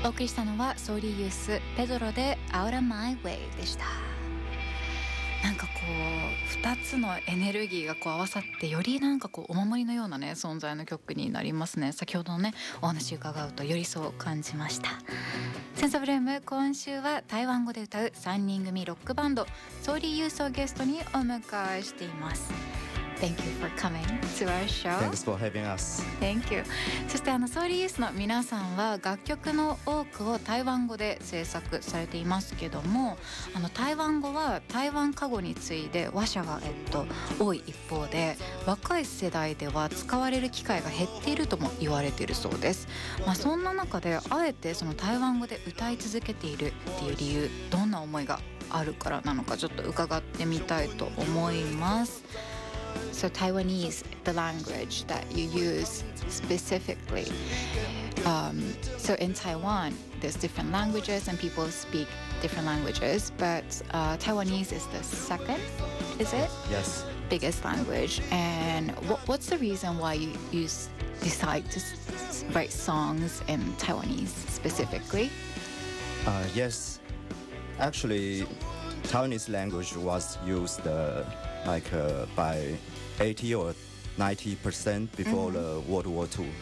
お送りしたのはソーリーユースペドロで Out of My Way でした。なんかこう2つのエネルギーがこう合わさってよりなんかこうお守りのようなね存在の曲になりますね。先ほどのねお話伺うとよりそう感じました。センサブルーム、今週は台湾語で歌う3人組ロックバンドソーリーユースをゲストにお迎えしています。Thank you for coming to our show. Thanks for having us. Thank you. そしてソーリーユースの皆さんは楽曲の多くを台湾語で制作されていますけども、台湾語は台湾過語に次いで話者が、多い一方で、若い世代では使われる機会が減っているとも言われているそうです。そんな中であえてその台湾語で歌い続けているっていう理由、どんな思いがあるからなのかちょっと伺ってみたいと思います。So Taiwanese, the language that you use specifically. So in Taiwan, there's different languages and people speak different languages, but Taiwanese is the second, is it? Yes. Biggest language. And what's the reason why you decide to write songs in Taiwanese specifically? Yes. Actually, Taiwanese language was used by 80 or 90% before the World War II.